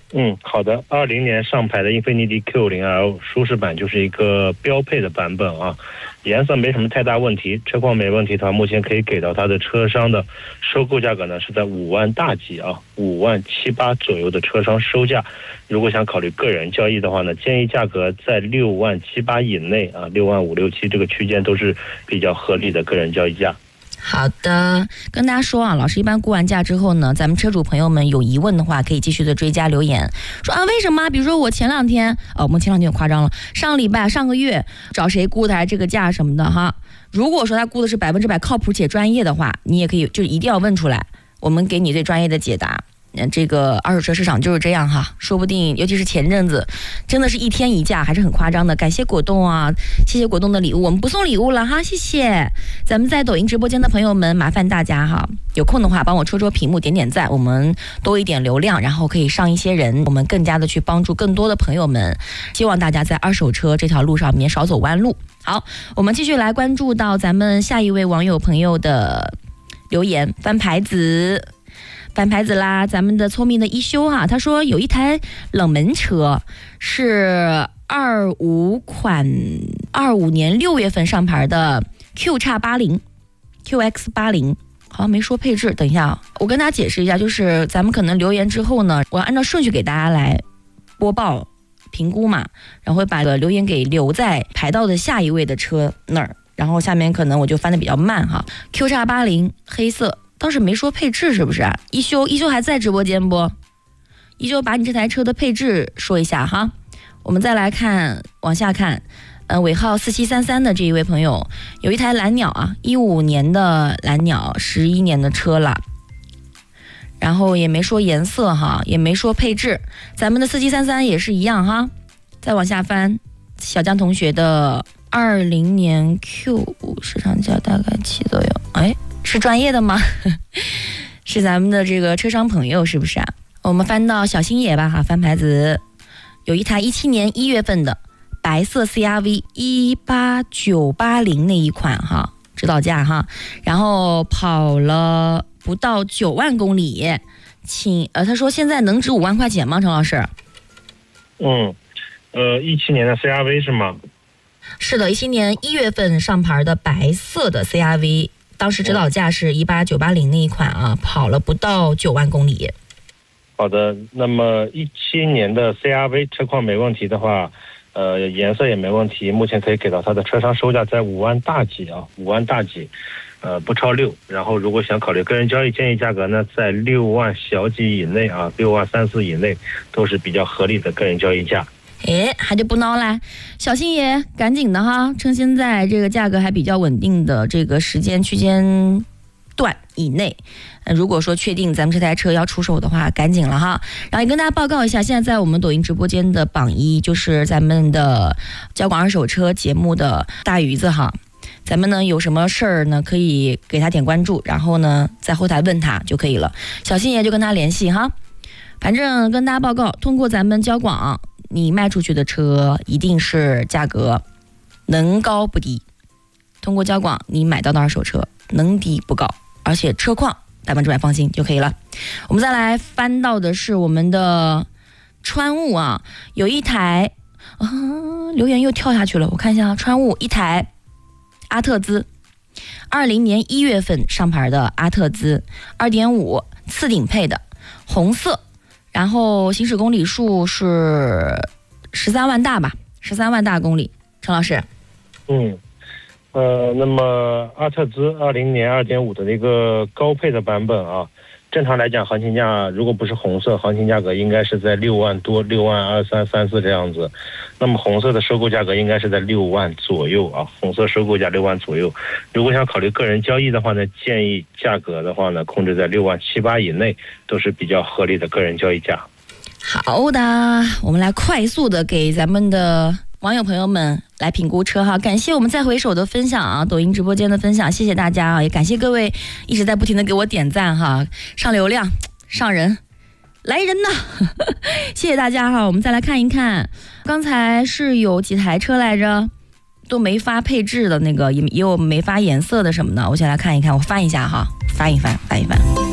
好的。20年上牌的英菲尼迪 Q50L 舒适版就是一个标配的版本啊，颜色没什么太大问题，车况没问题的话，目前可以给到它的车商的收购价格呢是在5万大几啊，5万7、8左右的车商收价。如果想考虑个人交易的话呢，建议价格在6万7、8以内啊，6万5、6、7这个区间都是比较合理的个人交易价。 好的，跟大家说啊，老师一般估完价之后呢，咱们车主朋友们有疑问的话，可以继续的追加留言，说啊为什么？比如说我前两天，我们前两天有夸张了，上个礼拜、上个月找谁估的这个价什么的哈。如果说他估的是100%靠谱且专业的话，你也可以就一定要问出来，我们给你最专业的解答。这个二手车市场就是这样哈，说不定尤其是前阵子真的是一天一价，还是很夸张的。感谢果冻啊，谢谢果冻的礼物，我们不送礼物了哈，谢谢。咱们在抖音直播间的朋友们，麻烦大家哈，有空的话帮我戳戳屏幕，点点赞，我们多一点流量，然后可以上一些人，我们更加的去帮助更多的朋友们。希望大家在二手车这条路上面少走弯路。好，我们继续来关注到咱们下一位网友朋友的留言，翻牌子啦，咱们的聪明的一休哈，他说有一台冷门车是25年6月份上牌的 QX80， 好像没说配置，等一下我跟大家解释一下，就是咱们可能留言之后呢，我要按照顺序给大家来播报评估嘛，然后会把留言给留在排到的下一位的车那儿，然后下面可能我就翻得比较慢哈。QX80 黑色，倒是没说配置是不是啊？一休还在直播间不？一休把你这台车的配置说一下哈。我们再来看，往下看，尾号4733的这一位朋友，有一台蓝鸟啊，15年的蓝鸟，11年的车了，然后也没说颜色哈，也没说配置。咱们的4733也是一样哈。再往下翻，小江同学的20年 Q5 市场价大概7左右，是专业的吗？是咱们的这个车商朋友是不是啊？我们翻到小星爷吧哈，翻牌子有一台17年1月份的白色 CRV 18980那一款哈，指导价哈，然后跑了不到9万公里，他说现在能值5万块钱吗？陈老师 ？17年的 CRV 是吗？ 是的，17年1月份上牌的白色的 CRV， 当时指导价是18980那一款啊，跑了不到9万公里。 好的，那么17年的 CRV 车况没问题的话，颜色也没问题，目前可以给到它的车商收价在5万大几啊，5万大几，不超6。然后如果想考虑个人交易，建议价格呢在6万小几以内啊，6万3、4以内都是比较合理的个人交易价。 还就不孬啦，小星爷赶紧的哈，趁现在这个价格还比较稳定的这个时间区间段以内，如果说确定咱们这台车要出手的话，赶紧了哈。然后也跟大家报告一下，现在在我们抖音直播间的榜一就是咱们的交广二手车节目的大鱼子哈，咱们呢有什么事儿呢可以给他点关注，然后呢在后台问他就可以了，小星爷就跟他联系哈。反正跟大家报告，通过咱们交广，你卖出去的车一定是价格能高不低，通过交广你买到的二手车能低不高，而且车况100%放心就可以了。我们再来翻到的是我们的川雾啊，有一台留言又跳下去了，我看一下啊，川雾一台阿特兹，20年1月份上牌的阿特兹 2.5 次顶配的红色，然后行驶公里数是13万大吧，13万大公里。陈老师， 那么阿特兹20年2.5的一个高配的版本啊，正常来讲行情价如果不是红色，行情价格应该是在6万多，6万23、34这样子。那么红色的收购价格应该是在6万左右啊，红色收购价6万左右。如果想考虑个人交易的话呢，建议价格的话呢，控制在6万7、8以内，都是比较合理的个人交易价。 好的，我们来快速的给咱们的网友朋友们来评估车哈，感谢我们再回首的分享啊，抖音直播间的分享，谢谢大家啊，也感谢各位一直在不停的给我点赞哈，上流量上人来人呐谢谢大家哈。我们再来看一看，刚才是有几台车来着都没发配置的那个，也有没发颜色的什么的，我先来看一看，我翻一下哈，翻一翻